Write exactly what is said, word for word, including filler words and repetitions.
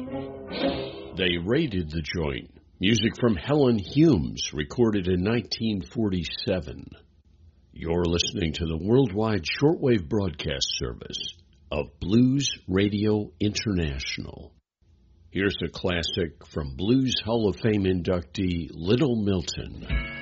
They raided the joint. Music from Helen Humes, recorded in nineteen forty-seven. You're listening to the worldwide shortwave broadcast service of Blues Radio International. Here's a classic from Blues Hall of Fame inductee Little Milton.